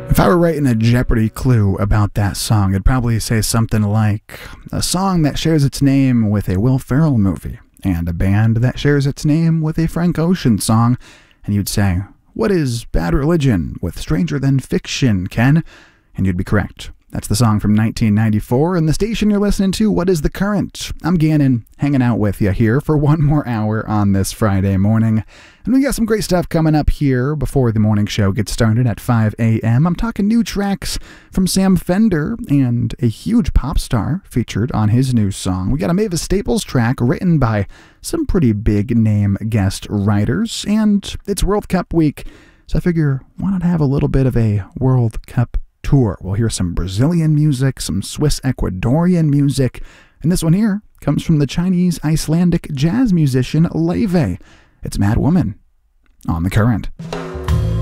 If I were writing a Jeopardy clue about that song, it'd probably say something like, a song that shares its name with a Will Ferrell movie, and a band that shares its name with a Frank Ocean song, and you'd say, what is Bad Religion with Stranger Than Fiction, Ken? And you'd be correct. That's the song from 1994, and the station you're listening to, What is the Current? I'm Gannon, hanging out with you here for one more hour on this Friday morning. And we got some great stuff coming up here before the morning show gets started at 5 a.m. I'm talking new tracks from Sam Fender and a huge pop star featured on his new song. We got a Mavis Staples track written by some pretty big-name guest writers, and it's World Cup week, so I figure why not have a little bit of a World Cup tour. We'll hear some Brazilian music, some Swiss Ecuadorian music, and this one here comes from the Chinese Icelandic jazz musician Laufey. It's Mad Woman on The Current.